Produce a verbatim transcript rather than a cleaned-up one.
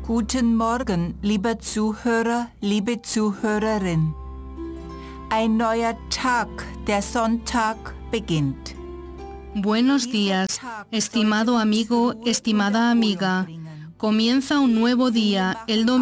Guten Morgen, lieber Zuhörer, liebe Zuhörerin. Ein neuer Tag, der Sonntag, beginnt. Buenos días, estimado amigo, estimada amiga. Comienza un nuevo día, el domingo.